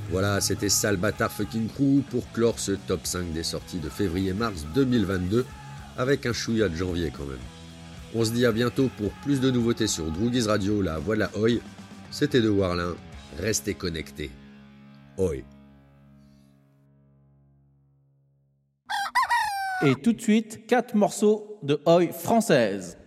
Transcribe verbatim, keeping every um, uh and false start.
Voilà, c'était Sale Bâtard Fucking Crew pour clore ce top cinq des sorties de février-mars deux mille vingt-deux, avec un chouïa de janvier quand même. On se dit à bientôt pour plus de nouveautés sur Droogies Radio, la voix de la Oi. C'était de Warlin, restez connectés. Oi. Et tout de suite, quatre morceaux de Oi française.